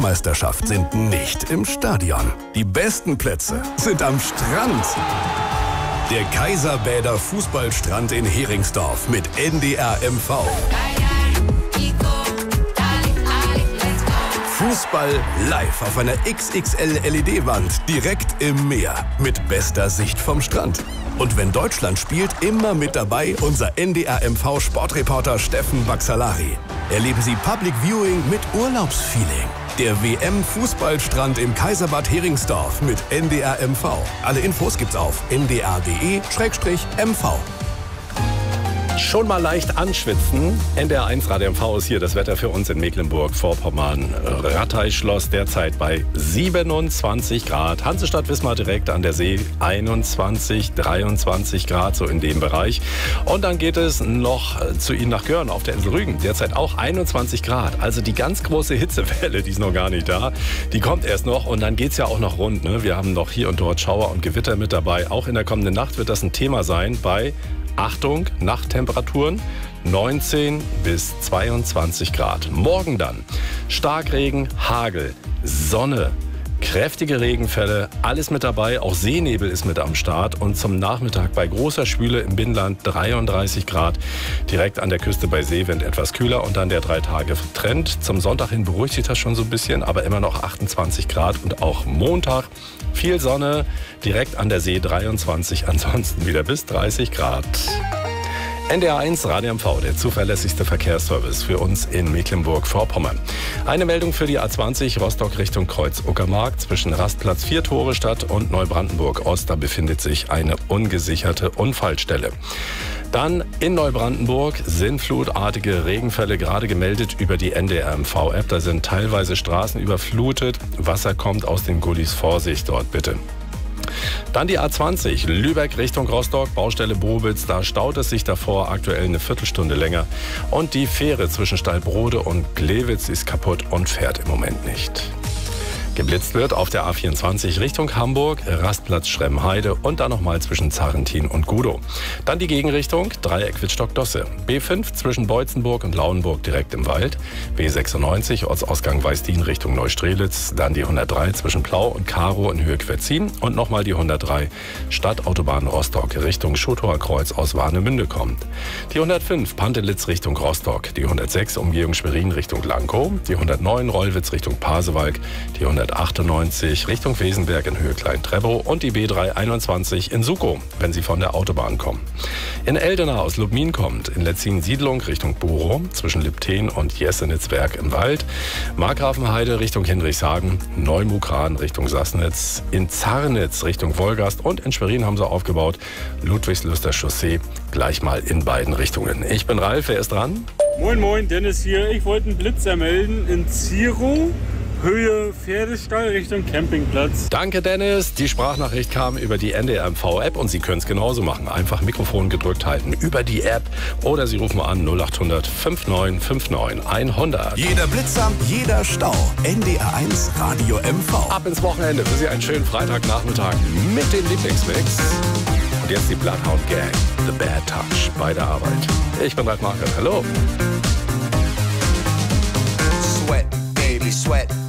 Meisterschaft sind nicht im Stadion. Die besten Plätze sind am Strand. Der Kaiserbäder Fußballstrand in Heringsdorf mit NDR MV. Fußball live auf einer XXL LED-Wand direkt im Meer mit bester Sicht vom Strand. Und wenn Deutschland spielt, immer mit dabei unser NDR MV Sportreporter Steffen Baxalari. Erleben Sie Public Viewing mit Urlaubsfeeling. Der WM-Fußballstrand im Kaiserbad Heringsdorf mit NDR MV. Alle Infos gibt's auf ndr.de/mv. Schon mal leicht anschwitzen. NDR1 Radio MV ist hier das Wetter für uns in Mecklenburg-Vorpommern. Rattay-Schloss derzeit bei 27 Grad. Hansestadt Wismar direkt an der See 21, 23 Grad, so in dem Bereich. Und dann geht es noch zu Ihnen nach Görn auf der Insel Rügen. Derzeit auch 21 Grad. Also die ganz große Hitzewelle, die ist noch gar nicht da. Die kommt erst noch und dann geht es ja auch noch rund. Ne? Wir haben noch hier und dort Schauer und Gewitter mit dabei. Auch in der kommenden Nacht wird das ein Thema sein bei Achtung, Nachttemperaturen 19 bis 22 Grad. Morgen dann Starkregen, Hagel, Sonne, kräftige Regenfälle, alles mit dabei. Auch Seenebel ist mit am Start. Und zum Nachmittag bei großer Schwüle im Binnenland 33 Grad. Direkt an der Küste bei Seewind etwas kühler und dann der 3-Tage-Trend. Zum Sonntag hin beruhigt sich das schon so ein bisschen, aber immer noch 28 Grad. Und auch Montag viel Sonne, direkt an der See 23, ansonsten wieder bis 30 Grad. NDR1 Radio MV, der zuverlässigste Verkehrsservice für uns in Mecklenburg-Vorpommern. Eine Meldung für die A20 Rostock Richtung Kreuz-Uckermark. Zwischen Rastplatz 4 Torestadt und Neubrandenburg-Ost, da befindet sich eine ungesicherte Unfallstelle. Dann in Neubrandenburg sinnflutartige Regenfälle gerade gemeldet über die NDR MV-App. Da sind teilweise Straßen überflutet. Wasser kommt aus den Gullis. Vorsicht dort bitte. Dann die A20 Lübeck Richtung Rostock, Baustelle Bobitz. Da staut es sich davor aktuell eine Viertelstunde länger. Und die Fähre zwischen Stallbrode und Glewitz ist kaputt und fährt im Moment nicht. Geblitzt wird auf der A24 Richtung Hamburg, Rastplatz Schremheide und dann nochmal zwischen Zarrentin und Gudow. Dann die Gegenrichtung, Dreieck Wittstock-Dosse. B5 zwischen Beutzenburg und Lauenburg direkt im Wald. B96 Ortsausgang Weißdien Richtung Neustrelitz. Dann die 103 zwischen Plau und Karow in Höhe Quetzin. Und nochmal die 103 Stadtautobahn Rostock Richtung Schotower Kreuz aus Warnemünde kommt. Die 105 Pantelitz Richtung Rostock. Die 106 Umgehung Schwerin Richtung Lankow. Die 109 Rollwitz Richtung Pasewalk. Die 198 Richtung Wesenberg in Höhe Klein-Trebow und die B321 in Sukow, wenn Sie von der Autobahn kommen. In Eldena aus Lubmin kommt, in Letzin-Siedlung Richtung Burow, zwischen Lipten und Jesenitzwerk im Wald, Markgrafenheide Richtung Hinrichshagen, Neumukran Richtung Sassnitz, in Zarnitz Richtung Wolgast und in Schwerin haben sie aufgebaut, Ludwigslüster Chaussee, gleich mal in beiden Richtungen. Ich bin Ralf, wer ist dran? Moin moin, Dennis hier. Ich wollte einen Blitzer melden in Zierow. Höhe Pferdestall Richtung Campingplatz. Danke, Dennis. Die Sprachnachricht kam über die NDR MV-App und Sie können es genauso machen. Einfach Mikrofon gedrückt halten über die App oder Sie rufen an 0800 5959 100. Jeder Blitzer, jeder Stau. NDR1 Radio MV. Ab ins Wochenende für Sie einen schönen Freitagnachmittag mit dem Lieblingsmix. Und jetzt die Bloodhound Gang, The Bad Touch bei der Arbeit. Ich bin Ralf Markert. Hallo. Sweat, baby, sweat.